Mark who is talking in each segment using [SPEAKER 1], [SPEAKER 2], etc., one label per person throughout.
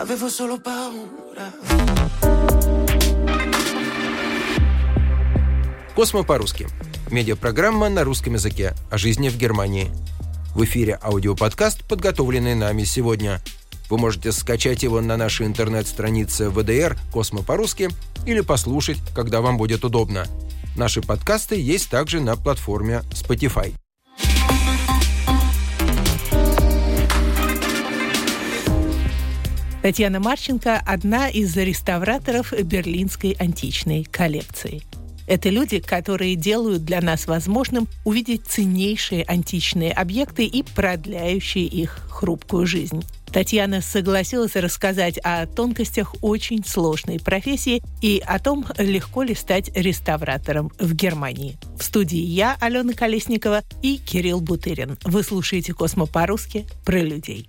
[SPEAKER 1] avevo solo paura.
[SPEAKER 2] «Космо по-русски» – медиапрограмма на русском языке о жизни в Германии. В эфире аудиоподкаст, подготовленный нами сегодня. Вы можете скачать его на нашей интернет-странице ВДР «Космо по-русски» или послушать, когда вам будет удобно. Наши подкасты есть также на платформе Spotify.
[SPEAKER 3] Татьяна Марченко – одна из реставраторов берлинской античной коллекции. Это люди, которые делают для нас возможным увидеть ценнейшие античные объекты и продляющие их хрупкую жизнь. Татьяна согласилась рассказать о тонкостях очень сложной профессии и о том, легко ли стать реставратором в Германии. В студии я, Алена Колесникова, и Кирилл Бутырин. Вы слушаете «Космо по-русски» про людей.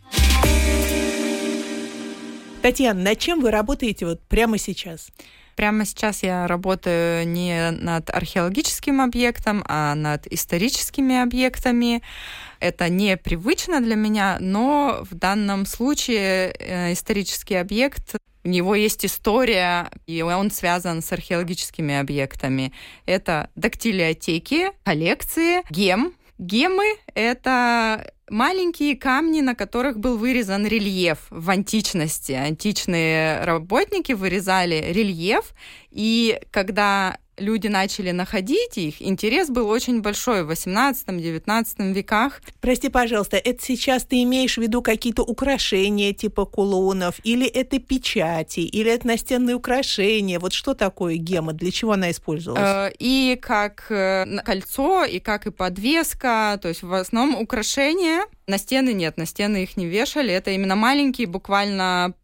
[SPEAKER 3] Татьяна, над чем вы работаете вот прямо сейчас?
[SPEAKER 4] Прямо сейчас я работаю не над археологическим объектом, а над историческими объектами. Это непривычно для меня, но в данном случае исторический объект, у него есть история, и он связан с археологическими объектами. Это дактилиотеки, коллекции, гем. Гемы — это маленькие камни, на которых был вырезан рельеф в античности. Античные работники вырезали рельеф, и когда люди начали находить их, интерес был очень большой в 18-19 веках.
[SPEAKER 3] Прости, пожалуйста, это сейчас ты имеешь в виду какие-то украшения типа кулонов, или это печати, или это настенные украшения? Вот что такое гема? Для чего она использовалась?
[SPEAKER 4] И как кольцо, и как и подвеска, то есть в основном украшения. На стены нет, на стены их не вешали. Это именно маленькие, буквально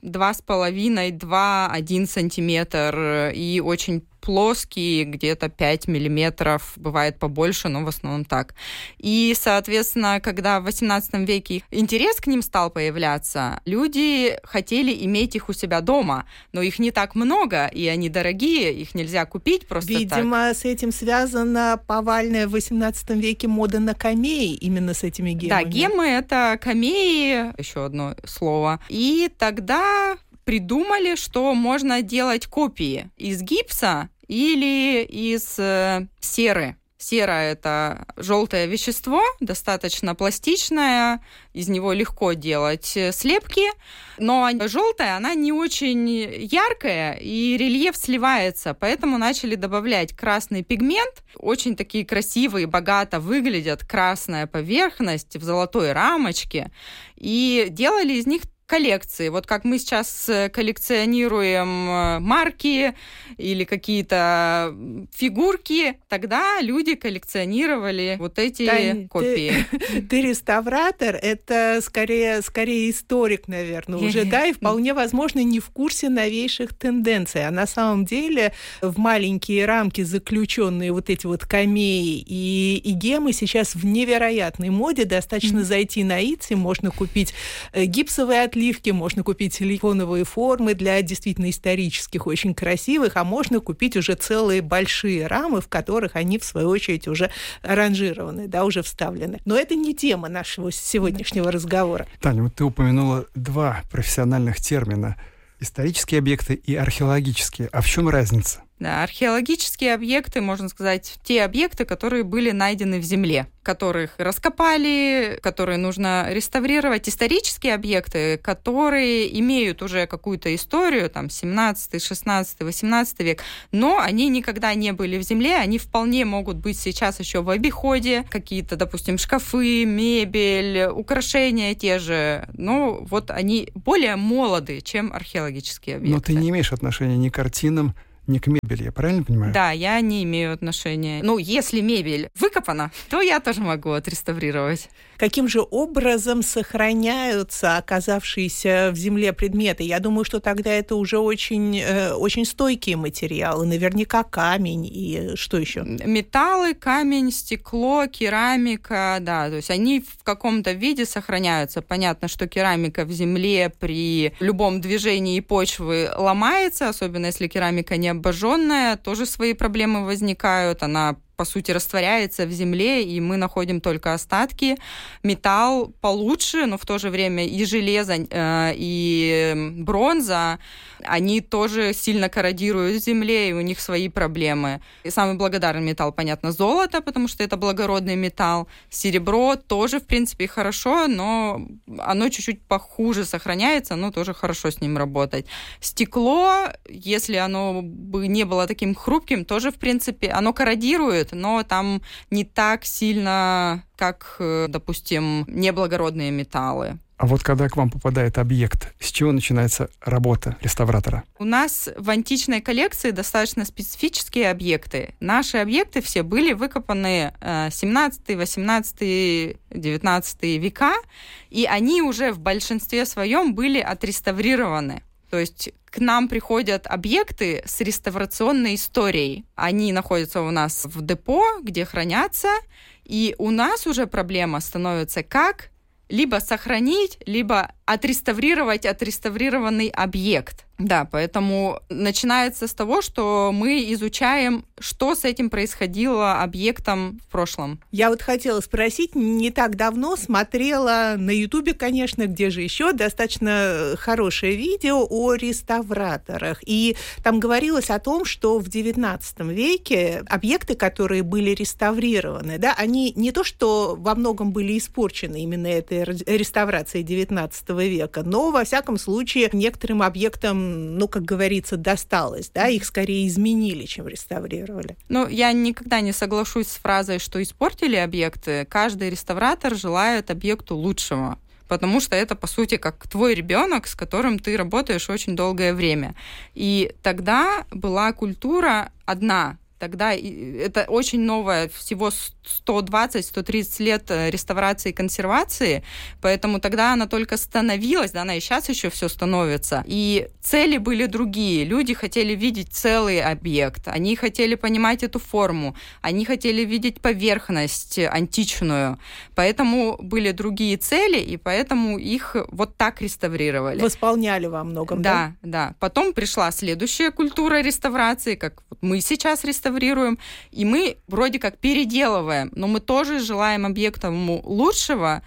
[SPEAKER 4] 2,5-2,1 сантиметр, и очень плоские, где-то 5 миллиметров, бывает побольше, но в основном так. И, соответственно, когда в 18 веке интерес к ним стал появляться, люди хотели иметь их у себя дома, но их не так много, и они дорогие, их нельзя купить просто так.
[SPEAKER 3] Видимо, с этим связана повальная в 18 веке мода на камеи, именно с этими гемами.
[SPEAKER 4] Да, гемы — это камеи, еще одно слово. И тогда придумали, что можно делать копии из гипса или из серы. Сера — это желтое вещество, достаточно пластичное, из него легко делать слепки, но желтая, она не очень яркая, и рельеф сливается, поэтому начали добавлять красный пигмент. Очень такие красивые, богато выглядят, красная поверхность в золотой рамочке, и делали из них коллекции. Вот как мы сейчас коллекционируем марки или какие-то фигурки, тогда люди коллекционировали вот эти копии.
[SPEAKER 3] Ты реставратор, это скорее историк, наверное, уже, да, и вполне возможно не в курсе новейших тенденций. А на самом деле в маленькие рамки заключенные вот эти вот камеи и гемы сейчас в невероятной моде. Достаточно зайти на Etsy, можно купить гипсовые отливки, можно купить силиконовые формы для действительно исторических, очень красивых, а можно купить уже целые большие рамы, в которых они, в свою очередь, уже ранжированы, да, уже вставлены. Но это не тема нашего сегодняшнего разговора.
[SPEAKER 5] Таня, вот ты упомянула два профессиональных термина – исторические объекты и археологические. А в чем разница?
[SPEAKER 4] Да, археологические объекты, можно сказать, те объекты, которые были найдены в земле, которых раскопали, которые нужно реставрировать. Исторические объекты, которые имеют уже какую-то историю, там, 17, 16, 18 век, но они никогда не были в земле, они вполне могут быть сейчас еще в обиходе, какие-то, допустим, шкафы, мебель, украшения те же, но вот они более молоды, чем археологические объекты.
[SPEAKER 5] Но ты не имеешь отношения ни к картинам, не к мебели, я правильно понимаю?
[SPEAKER 4] Да, я не имею отношения. Ну, если мебель выкопана, то я тоже могу отреставрировать.
[SPEAKER 3] Каким же образом сохраняются оказавшиеся в земле предметы? Я думаю, что тогда это уже очень стойкие материалы. Наверняка камень и что еще?
[SPEAKER 4] Металлы, камень, стекло, керамика, да. То есть они в каком-то виде сохраняются. Понятно, что керамика в земле при любом движении почвы ломается, особенно если керамика не обожженная, тоже свои проблемы возникают. Она по сути, растворяется в земле, и мы находим только остатки. Металл получше, но в то же время и железо, и бронза, они тоже сильно корродируют в земле, и у них свои проблемы. И самый благодарный металл, понятно, золото, потому что это благородный металл. Серебро тоже, в принципе, хорошо, но оно чуть-чуть похуже сохраняется, но тоже хорошо с ним работать. Стекло, если оно бы не было таким хрупким, тоже, в принципе, оно корродирует, но там не так сильно, как, допустим, неблагородные металлы.
[SPEAKER 5] А вот когда к вам попадает объект, с чего начинается работа реставратора?
[SPEAKER 4] У нас в античной коллекции достаточно специфические объекты. Наши объекты все были выкопаны 17, 18, 19 века, и они уже в большинстве своем были отреставрированы. То есть к нам приходят объекты с реставрационной историей. Они находятся у нас в депо, где хранятся, и у нас уже проблема становится как либо сохранить, либо отреставрировать отреставрированный объект. Да, поэтому начинается с того, что мы изучаем, что с этим происходило объектом в прошлом.
[SPEAKER 3] Я вот хотела спросить, не так давно смотрела на Ютубе, конечно, где же еще, достаточно хорошее видео о реставраторах. И там говорилось о том, что в XIX веке объекты, которые были реставрированы, да, они не то что во многом были испорчены именно этой реставрацией XIX века, но, во всяком случае, некоторым объектам, ну, как говорится, досталось, да, их скорее изменили, чем реставрировали.
[SPEAKER 4] Ну, я никогда не соглашусь с фразой, что испортили объекты. Каждый реставратор желает объекту лучшего, потому что это, по сути, как твой ребенок, с которым ты работаешь очень долгое время. И тогда была культура одна. Тогда это очень новое, всего 120-130 лет реставрации и консервации, поэтому тогда она только становилась, да, она и сейчас еще все становится. И цели были другие. Люди хотели видеть целый объект, они хотели понимать эту форму, они хотели видеть поверхность античную, поэтому были другие цели, и поэтому их вот так реставрировали.
[SPEAKER 3] Восполняли во многом, да?
[SPEAKER 4] Да. Потом пришла следующая культура реставрации, как мы сейчас реставрируем, и мы вроде как переделываем, но мы тоже желаем объекту лучшего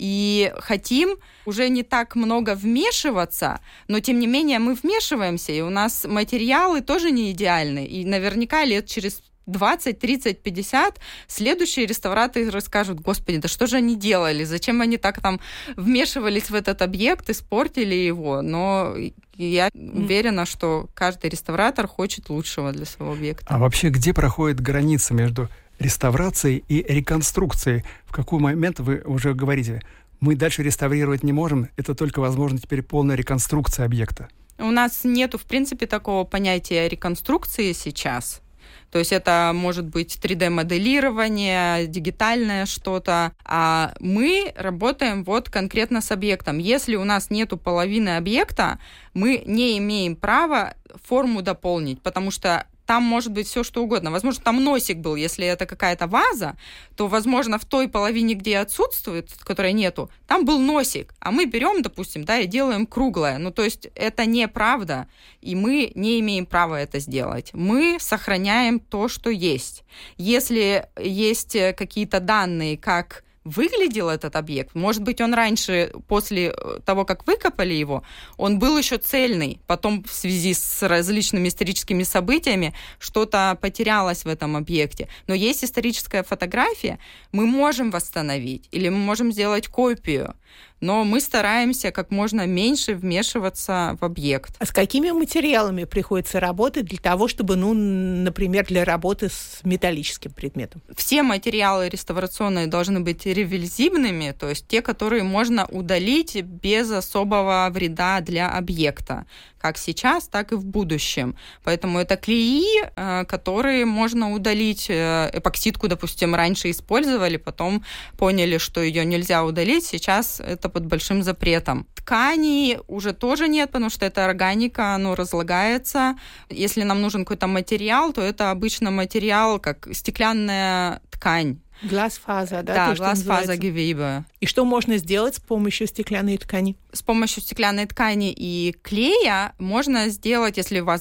[SPEAKER 4] и хотим уже не так много вмешиваться, но тем не менее мы вмешиваемся, и у нас материалы тоже не идеальны, и наверняка лет через 20, 30, 50 следующие реставраторы расскажут: господи, да что же они делали, зачем они так там вмешивались в этот объект, испортили его. Но я уверена, что каждый реставратор хочет лучшего для своего объекта.
[SPEAKER 5] А вообще, где проходит граница между реставрацией и реконструкцией? В какой момент вы уже говорите: мы дальше реставрировать не можем, это только возможно теперь полная реконструкция объекта?
[SPEAKER 4] У нас нету, в принципе, такого понятия реконструкции сейчас. То есть это может быть 3D-моделирование, дигитальное что-то. А мы работаем вот конкретно с объектом. Если у нас нету половины объекта, мы не имеем права форму дополнить, потому что там может быть все что угодно. Возможно, там носик был, если это какая-то ваза, то, возможно, в той половине, где отсутствует, которой нету, там был носик, а мы берем, допустим, да, и делаем круглое. Ну, то есть это неправда, и мы не имеем права это сделать. Мы сохраняем то, что есть. Если есть какие-то данные, как выглядел этот объект, может быть, он раньше, после того, как выкопали его, он был еще цельный, потом в связи с различными историческими событиями что-то потерялось в этом объекте. Но есть историческая фотография, мы можем восстановить, или мы можем сделать копию, но мы стараемся как можно меньше вмешиваться в объект.
[SPEAKER 3] А с какими материалами приходится работать для того, чтобы, ну, например, для работы с металлическим предметом?
[SPEAKER 4] Все материалы реставрационные должны быть реверсибельными, то есть те, которые можно удалить без особого вреда для объекта, как сейчас, так и в будущем. Поэтому это клеи, которые можно удалить. Эпоксидку, допустим, раньше использовали, потом поняли, что ее нельзя удалить, сейчас это под большим запретом. Тканей уже тоже нет, потому что это органика, оно разлагается. Если нам нужен какой-то материал, то это обычно материал, как стеклянная ткань.
[SPEAKER 3] Гласфаза, да?
[SPEAKER 4] Да, Glasfasergewebe.
[SPEAKER 3] И что можно сделать с помощью стеклянной ткани?
[SPEAKER 4] С помощью стеклянной ткани и клея можно сделать, если у вас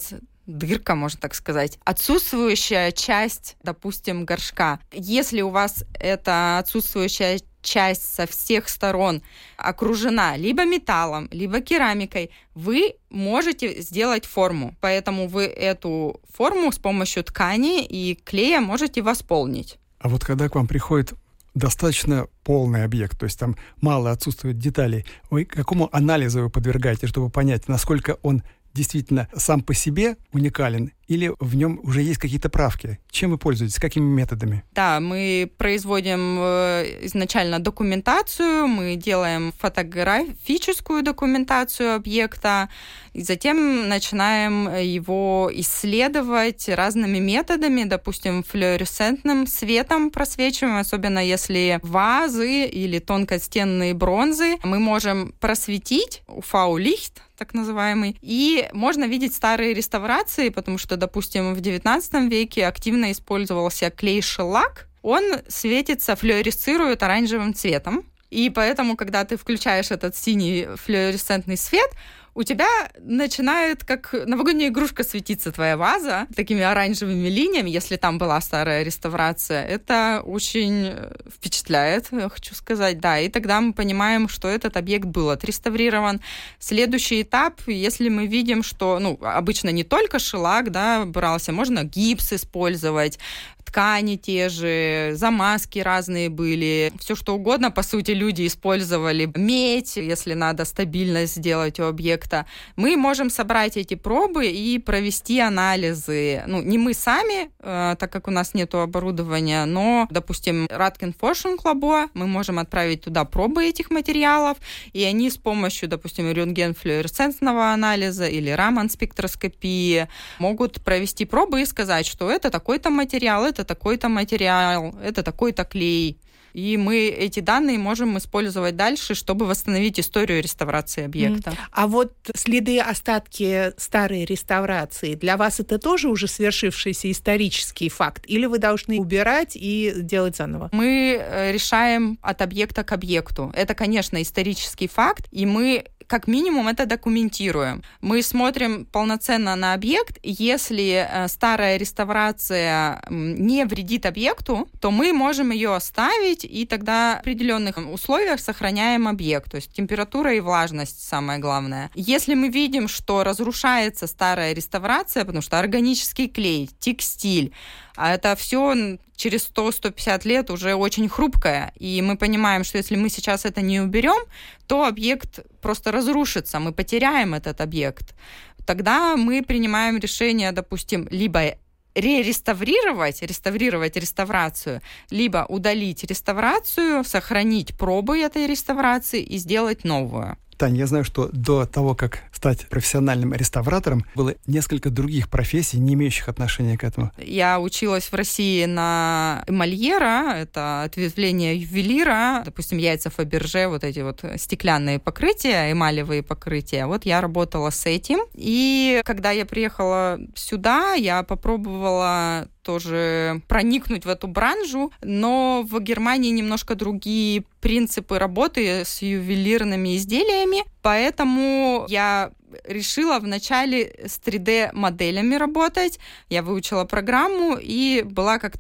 [SPEAKER 4] дырка, можно так сказать, отсутствующая часть, допустим, горшка. Если у вас эта отсутствующая часть со всех сторон окружена либо металлом, либо керамикой, вы можете сделать форму. Поэтому вы эту форму с помощью ткани и клея можете восполнить.
[SPEAKER 5] А вот когда к вам приходит достаточно полный объект, то есть там мало отсутствует деталей, вы какому анализу вы подвергаете, чтобы понять, насколько он действительно сам по себе уникален, или в нем уже есть какие-то правки? Чем вы пользуетесь? Какими методами?
[SPEAKER 4] Да, мы производим изначально документацию, мы делаем фотографическую документацию объекта, и затем начинаем его исследовать разными методами, допустим, флуоресцентным светом просвечиваем, особенно если вазы или тонкостенные бронзы. Мы можем просветить UV-лихт, так называемый, и можно видеть старые реставрации, потому что, допустим, в XIX веке активно использовался клей-шеллак, он светится, флуоресцирует оранжевым цветом, и поэтому, когда ты включаешь этот синий флуоресцентный свет, у тебя начинает, как новогодняя игрушка, светиться твоя ваза такими оранжевыми линиями, если там была старая реставрация. Это очень впечатляет, я хочу сказать, да. И тогда мы понимаем, что этот объект был отреставрирован. Следующий этап, если мы видим, что, обычно не только шеллак, да, брался, можно гипс использовать, ткани те же, замазки разные были, все что угодно, по сути, люди использовали медь, если надо стабильность сделать у объекта. Мы можем собрать эти пробы и провести анализы. Не мы сами, так как у нас нет оборудования, но, допустим, Radken Forschungslabor, мы можем отправить туда пробы этих материалов, и они с помощью, допустим, рентген-флуоресцентного анализа или раман-спектроскопии могут провести пробы и сказать, что это такой-то материал, это такой-то материал, это такой-то клей. И мы эти данные можем использовать дальше, чтобы восстановить историю реставрации объекта.
[SPEAKER 3] А вот следы, остатки старой реставрации, для вас это тоже уже свершившийся исторический факт? Или вы должны убирать и делать заново?
[SPEAKER 4] Мы решаем от объекта к объекту. Это, конечно, исторический факт, и мы как минимум это документируем. Мы смотрим полноценно на объект. Если старая реставрация не вредит объекту, то мы можем ее оставить, и тогда в определенных условиях сохраняем объект. То есть температура и влажность самое главное. Если мы видим, что разрушается старая реставрация, потому что органический клей, текстиль, а это все через 100-150 лет уже очень хрупкое. И мы понимаем, что если мы сейчас это не уберем, то объект просто разрушится, мы потеряем этот объект. Тогда мы принимаем решение, допустим, либо реставрировать реставрацию, либо удалить реставрацию, сохранить пробы этой реставрации и сделать новую.
[SPEAKER 5] Таня, я знаю, что до того, как стать профессиональным реставратором, было несколько других профессий, не имеющих отношения к этому.
[SPEAKER 4] Я училась в России на эмальера, это ответвление ювелира, допустим, яйца Фаберже, вот эти вот стеклянные покрытия, эмалевые покрытия. Вот я работала с этим. И когда я приехала сюда, я попробовала тоже проникнуть в эту бранжу, но в Германии немножко другие принципы работы с ювелирными изделиями, поэтому я решила вначале с 3D-моделями работать. Я выучила программу и была как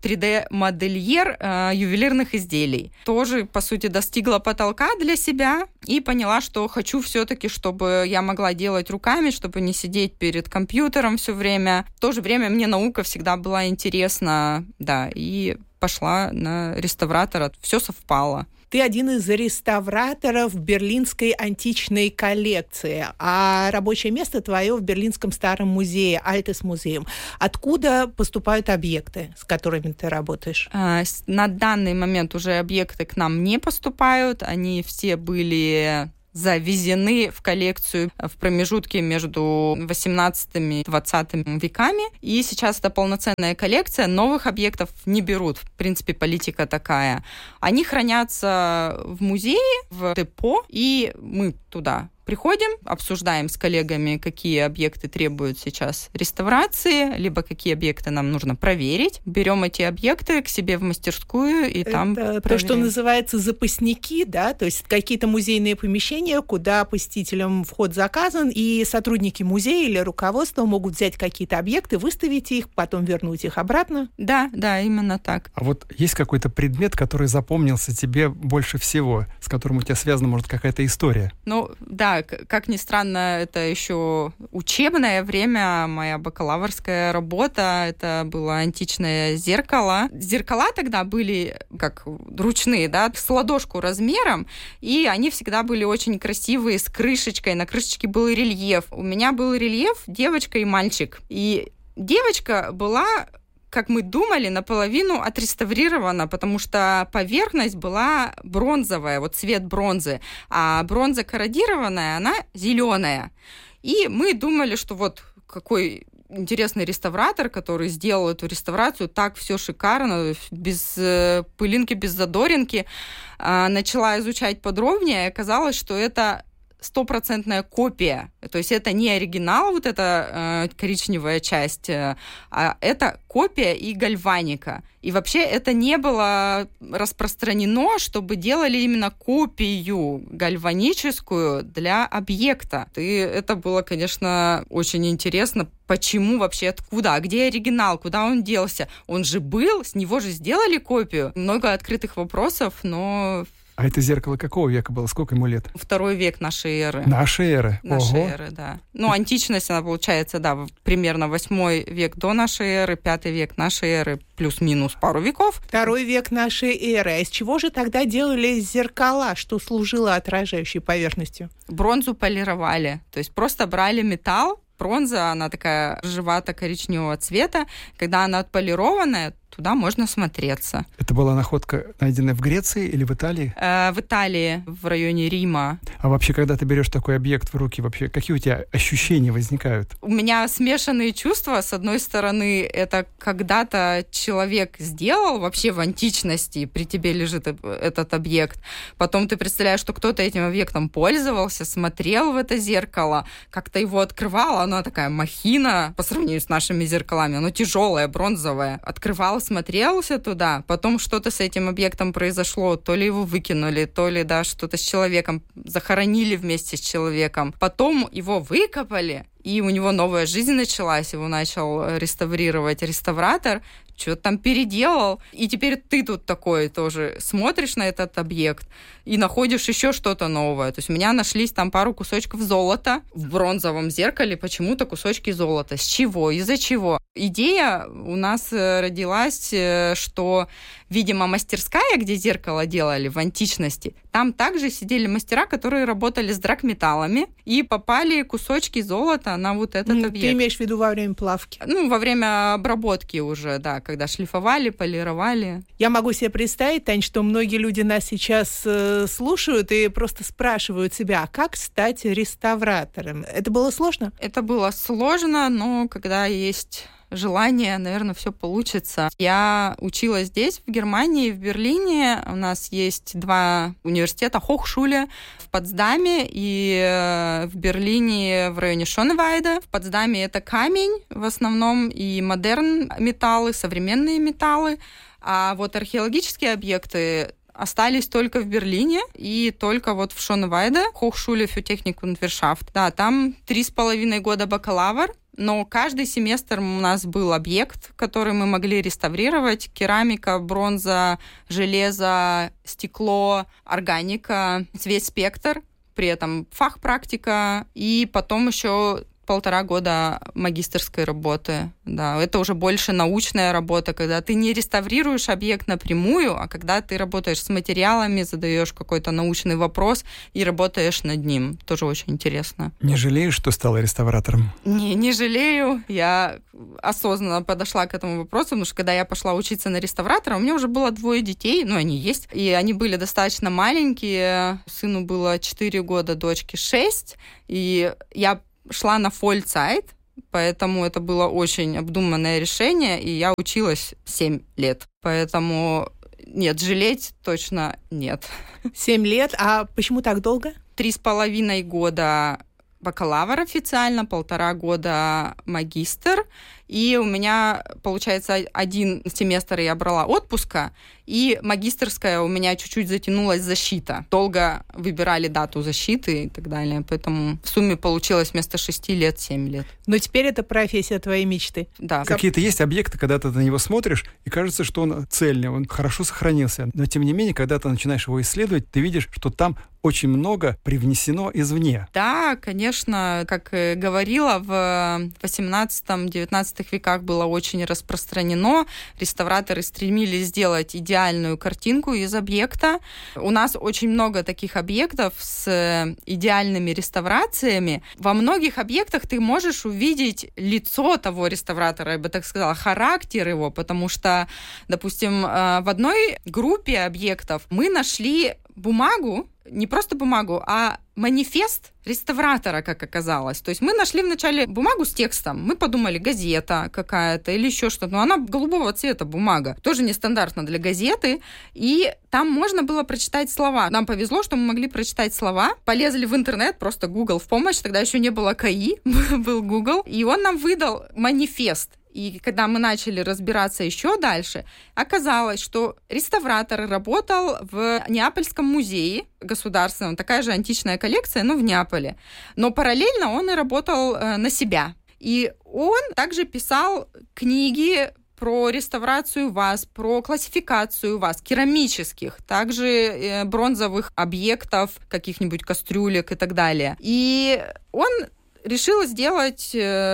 [SPEAKER 4] 3D-модельер ювелирных изделий. Тоже, по сути, достигла потолка для себя и поняла, что хочу все-таки, чтобы я могла делать руками, чтобы не сидеть перед компьютером все время. В то же время мне наука всегда была интересна, да, и пошла на реставратора. Все совпало.
[SPEAKER 3] Ты один из реставраторов Берлинской античной коллекции, а рабочее место твое в Берлинском старом музее, Альтес-музеем. Откуда поступают объекты, с которыми ты работаешь?
[SPEAKER 4] На данный момент уже объекты к нам не поступают, они все были завезены в коллекцию в промежутке между 18 и 20 веками. И сейчас это полноценная коллекция. Новых объектов не берут. В принципе, политика такая. Они хранятся в музее, в депо, и мы туда приходим, обсуждаем с коллегами, какие объекты требуют сейчас реставрации, либо какие объекты нам нужно проверить. Берем эти объекты к себе в мастерскую и там проверяем.
[SPEAKER 3] То, что называется запасники, да, то есть какие-то музейные помещения, куда посетителям вход заказан, и сотрудники музея или руководства могут взять какие-то объекты, выставить их, потом вернуть их обратно.
[SPEAKER 4] Да, именно так.
[SPEAKER 5] А вот есть какой-то предмет, который запомнился тебе больше всего, с которым у тебя связана, может, какая-то история?
[SPEAKER 4] Ну, да, как ни странно, это еще учебное время, моя бакалаврская работа, это было античное зеркало. Зеркала тогда были как ручные, да, с ладошку размером, и они всегда были очень красивые, с крышечкой, на крышечке был рельеф. У меня был рельеф девочка и мальчик, и девочка была, как мы думали, наполовину отреставрирована, потому что поверхность была бронзовая, вот цвет бронзы, а бронза корродированная, она зеленая. И мы думали, что вот какой интересный реставратор, который сделал эту реставрацию, так все шикарно, без пылинки, без задоринки. Начала изучать подробнее, и оказалось, что это 100% копия. То есть это не оригинал, вот эта коричневая часть, а это копия и гальваника. И вообще это не было распространено, чтобы делали именно копию гальваническую для объекта. И это было, конечно, очень интересно. Почему вообще, откуда, а где оригинал, куда он делся? Он же был, с него же сделали копию. Много открытых вопросов, но...
[SPEAKER 5] А это зеркало какого века было? Сколько ему лет?
[SPEAKER 4] 2 век нашей эры.
[SPEAKER 5] Нашей эры?
[SPEAKER 4] Нашей эры, да. Ну, античность, она получается, да, примерно 8 век до нашей эры, 5 век нашей эры, плюс-минус пару веков.
[SPEAKER 3] 2 век нашей эры. А из чего же тогда делали зеркала, что служило отражающей поверхностью?
[SPEAKER 4] Бронзу полировали. То есть просто брали металл, бронза, она такая рыжевато-коричневого цвета. Когда она отполированная, туда можно смотреться.
[SPEAKER 5] Это была находка, найденная в Греции или в Италии?
[SPEAKER 4] В Италии, в районе Рима.
[SPEAKER 5] А вообще, когда ты берешь такой объект в руки, вообще какие у тебя ощущения возникают?
[SPEAKER 4] У меня смешанные чувства. С одной стороны, это когда-то человек сделал вообще в античности, при тебе лежит этот объект. Потом ты представляешь, что кто-то этим объектом пользовался, смотрел в это зеркало, как-то его открывал, оно такая махина по сравнению с нашими зеркалами, оно тяжелое, бронзовое. Открывал, смотрелся туда, потом что-то с этим объектом произошло, то ли его выкинули, то ли, да, что-то с человеком, захоронили вместе с человеком, потом его выкопали, и у него новая жизнь началась, его начал реставрировать реставратор, что-то там переделал, и теперь ты тут такой тоже смотришь на этот объект и находишь еще что-то новое. То есть у меня нашлись там пару кусочков золота в бронзовом зеркале, почему-то кусочки золота. С чего? Из-за чего? Идея у нас родилась, что, видимо, мастерская, где зеркало делали в античности, там также сидели мастера, которые работали с драгметаллами, и попали кусочки золота на вот этот объект.
[SPEAKER 3] Ты имеешь в виду во время плавки?
[SPEAKER 4] Ну, во время обработки уже, да, когда шлифовали, полировали.
[SPEAKER 3] Я могу себе представить, Тань, что многие люди нас сейчас слушают и просто спрашивают себя, а как стать реставратором? Это было сложно?
[SPEAKER 4] Это было сложно, но когда есть желание, наверное, все получится. Я училась здесь, в Германии, в Берлине. У нас есть 2 университета, Хохшуле в Потсдаме и в Берлине в районе Шоневайде. В Потсдаме это камень в основном и модерн металлы, современные металлы. А вот археологические объекты остались только в Берлине и только вот в Шоневайде, Hochschule für Technik und Wirtschaft. Да, там 3,5 года бакалавр, но каждый семестр у нас был объект, который мы могли реставрировать. Керамика, бронза, железо, стекло, органика, весь спектр. При этом фахпрактика и потом еще 1,5 года магистерской работы. Да, это уже больше научная работа, когда ты не реставрируешь объект напрямую, а когда ты работаешь с материалами, задаешь какой-то научный вопрос и работаешь над ним. Тоже очень интересно.
[SPEAKER 5] Не жалеешь, что стала реставратором?
[SPEAKER 4] Не жалею. Я осознанно подошла к этому вопросу, потому что когда я пошла учиться на реставратора, у меня уже было 2 детей, ну, они есть, и они были достаточно маленькие. Сыну было 4 года, дочке 6, и я шла на фолл-цайт, поэтому это было очень обдуманное решение, и я училась 7 лет. Поэтому нет, жалеть точно нет.
[SPEAKER 3] 7 лет? А почему так долго?
[SPEAKER 4] 3,5 года бакалавр официально, 1,5 года магистр. И у меня, получается, 1 семестр я брала отпуска, и магистерская у меня чуть-чуть затянулась защита. Долго выбирали дату защиты и так далее. Поэтому в сумме получилось вместо 6 лет 7 лет.
[SPEAKER 3] Но теперь это профессия твоей мечты.
[SPEAKER 4] Да.
[SPEAKER 5] Какие-то есть объекты, когда ты на него смотришь, и кажется, что он цельный, он хорошо сохранился. Но, тем не менее, когда ты начинаешь его исследовать, ты видишь, что там очень много привнесено извне.
[SPEAKER 4] Да, конечно, как говорила, в 18-19 веках было очень распространено. Реставраторы стремились сделать идеальную картинку из объекта. У нас очень много таких объектов с идеальными реставрациями. Во многих объектах ты можешь увидеть лицо того реставратора, я бы так сказала, характер его, потому что, допустим, в одной группе объектов мы нашли бумагу, не просто бумагу, а манифест реставратора, как оказалось. То есть мы нашли вначале бумагу с текстом. Мы подумали, газета какая-то или еще что-то. Но она голубого цвета бумага. Тоже нестандартно для газеты. И там можно было прочитать слова. Нам повезло, что мы могли прочитать слова. Полезли в интернет, просто Google в помощь. Тогда еще не было КАИ, был Google. И он нам выдал манифест. И когда мы начали разбираться еще дальше, оказалось, что реставратор работал в Неапольском музее государственном, такая же античная коллекция, но в Неаполе. Но параллельно он и работал на себя. И он также писал книги про реставрацию ваз, про классификацию ваз, керамических, также бронзовых объектов, каких-нибудь кастрюлек и так далее. И он решил сделать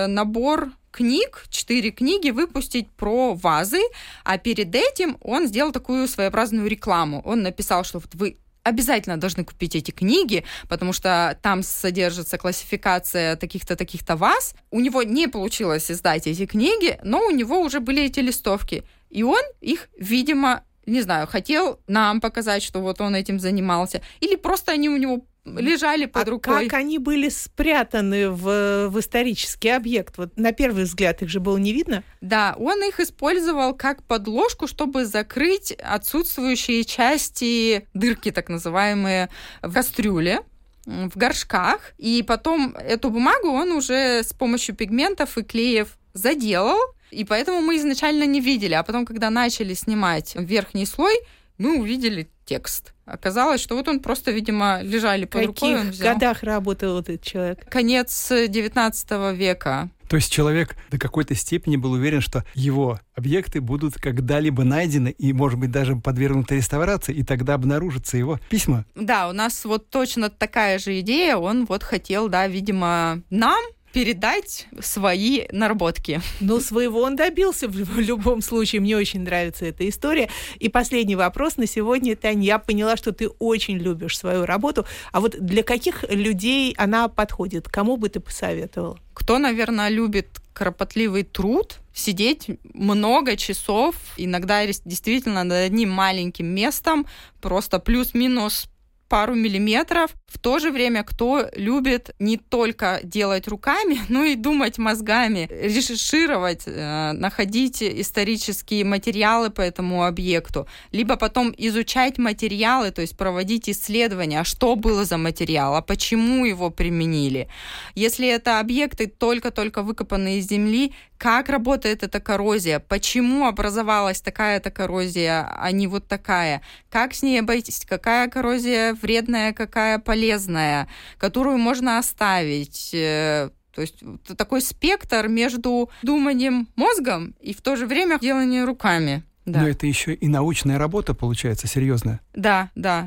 [SPEAKER 4] набор книг, 4 книги выпустить про вазы, а перед этим он сделал такую своеобразную рекламу. Он написал, что вот вы обязательно должны купить эти книги, потому что там содержится классификация таких-то ваз. У него не получилось издать эти книги, но у него уже были эти листовки. И он их, видимо, не знаю, хотел нам показать, что вот он этим занимался, или просто они у него лежали под рукой.
[SPEAKER 3] Как они были спрятаны в исторический объект? Вот на первый взгляд их же было не видно.
[SPEAKER 4] Да, он их использовал как подложку, чтобы закрыть отсутствующие части, дырки так называемые, в кастрюле, в горшках. И потом эту бумагу он уже с помощью пигментов и клеев заделал, и поэтому мы изначально не видели. А потом, когда начали снимать верхний слой, мы увидели текст. Оказалось, что вот он просто, видимо, лежали под рукой.
[SPEAKER 3] В каких годах работал этот человек?
[SPEAKER 4] Конец 19 века.
[SPEAKER 5] То есть человек до какой-то степени был уверен, что его объекты будут когда-либо найдены и, может быть, даже подвергнуты реставрации, и тогда обнаружатся его письма.
[SPEAKER 4] Да, у нас вот точно такая же идея. Он вот хотел, да, видимо, нам передать свои наработки.
[SPEAKER 3] Ну, своего он добился в любом случае. Мне очень нравится эта история. И последний вопрос на сегодня, Таня. Я поняла, что ты очень любишь свою работу. А вот для каких людей она подходит? Кому бы ты посоветовала?
[SPEAKER 4] Кто, наверное, любит кропотливый труд, сидеть много часов, иногда действительно над одним маленьким местом, просто плюс-минус пару миллиметров. В то же время, кто любит не только делать руками, но и думать мозгами, режиссировать, находить исторические материалы по этому объекту, либо потом изучать материалы, то есть проводить исследования, а что было за материал, а почему его применили. Если это объекты только-только выкопанные из земли, как работает эта коррозия, почему образовалась такая-то коррозия, а не вот такая, как с ней обойтись, какая коррозия вредная, какая полезная, которую можно оставить. То есть такой спектр между думанием мозгом и в то же время деланием руками. Да.
[SPEAKER 5] Но это еще и научная работа, получается, серьезная.
[SPEAKER 4] Да.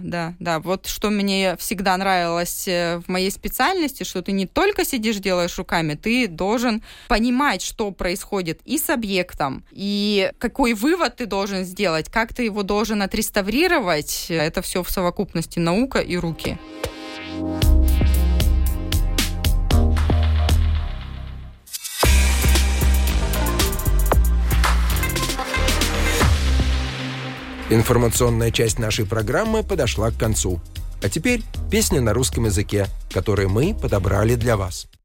[SPEAKER 4] Вот что мне всегда нравилось в моей специальности, что ты не только сидишь, делаешь руками, ты должен понимать, что происходит и с объектом, и какой вывод ты должен сделать, как ты его должен отреставрировать. Это все в совокупности наука и руки.
[SPEAKER 2] Информационная часть нашей программы подошла к концу. А теперь песня на русском языке, которую мы подобрали для вас.